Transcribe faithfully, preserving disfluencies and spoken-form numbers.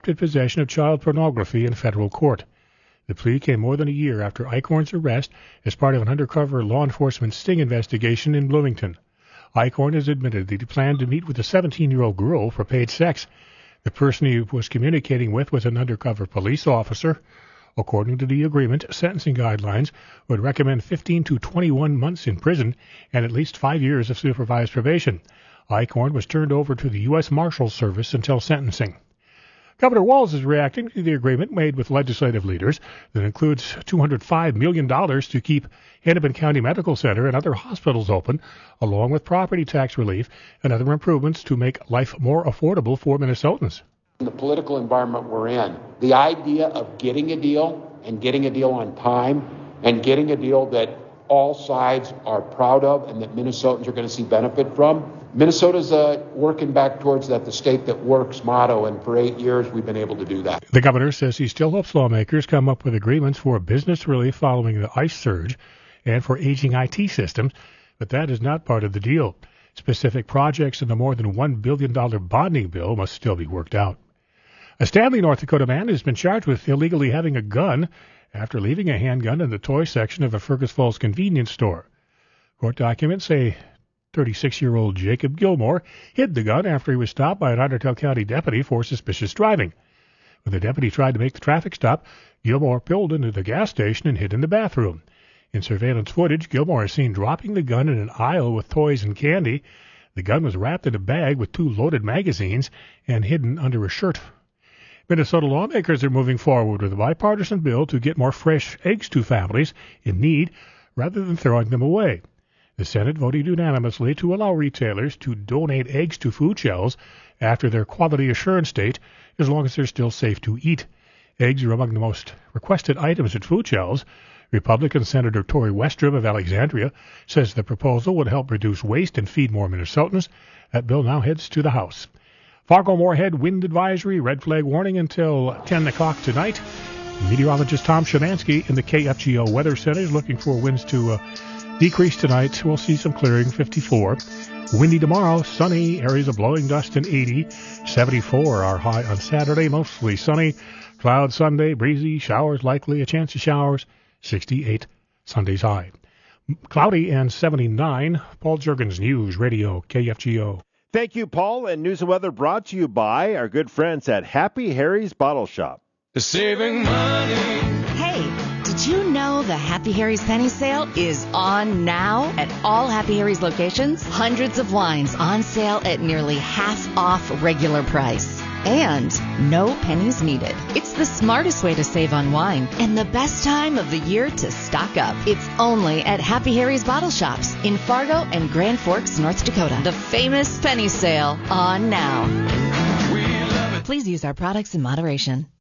possession of child pornography in federal court. The plea came more than a year after Eichhorn's arrest as part of an undercover law enforcement sting investigation in Bloomington. Eichhorn has admitted that he planned to meet with a seventeen-year-old girl for paid sex. The person he was communicating with was an undercover police officer. According to the agreement, sentencing guidelines would recommend fifteen to twenty-one months in prison and at least five years of supervised probation. Eichhorn was turned over to the U S Marshals Service until sentencing. Governor Walz is reacting to the agreement made with legislative leaders that includes two hundred five million dollars to keep Hennepin County Medical Center and other hospitals open, along with property tax relief and other improvements to make life more affordable for Minnesotans. In the political environment we're in, the idea of getting a deal and getting a deal on time and getting a deal that all sides are proud of and that Minnesotans are going to see benefit from, Minnesota's uh, working back towards that, the state that works motto, and for eight years we've been able to do that. The governor says he still hopes lawmakers come up with agreements for business relief following the ICE surge and for aging I T systems, but that is not part of the deal. Specific projects in the more than one billion dollars bonding bill must still be worked out. A Stanley, North Dakota man has been charged with illegally having a gun after leaving a handgun in the toy section of a Fergus Falls convenience store. Court documents say thirty-six-year-old Jacob Gilmore hid the gun after he was stopped by an Ottertail County deputy for suspicious driving. When the deputy tried to make the traffic stop, Gilmore pulled into the gas station and hid in the bathroom. In surveillance footage, Gilmore is seen dropping the gun in an aisle with toys and candy. The gun was wrapped in a bag with two loaded magazines and hidden under a shirt. Minnesota lawmakers are moving forward with a bipartisan bill to get more fresh eggs to families in need rather than throwing them away. The Senate voted unanimously to allow retailers to donate eggs to food shelves after their quality assurance date, as long as they're still safe to eat. Eggs are among the most requested items at food shelves. Republican Senator Tori Westrom of Alexandria says the proposal would help reduce waste and feed more Minnesotans. That bill now heads to the House. Fargo-Moorhead wind advisory, red flag warning until ten o'clock tonight. Meteorologist Tom Szymanski in the K F G O Weather Center is looking for winds to uh, decrease tonight. We'll see some clearing, fifty-four. Windy tomorrow, sunny, areas of blowing dust and eighty. seventy-four our high on Saturday, mostly sunny. Cloud Sunday, breezy, showers likely, a chance of showers, sixty-eight Sunday's high. Cloudy and seventy-nine. Paul Juergens, News Radio, K F G O. Thank you, Paul. And news and weather brought to you by our good friends at Happy Harry's Bottle Shop. Saving money. Hey, did you know the Happy Harry's Penny Sale is on now at all Happy Harry's locations? Hundreds of wines on sale at nearly half off regular price. And no pennies needed. It's the smartest way to save on wine and the best time of the year to stock up. It's only at Happy Harry's Bottle Shops in Fargo and Grand Forks, North Dakota. The famous penny sale on now. Please use our products in moderation.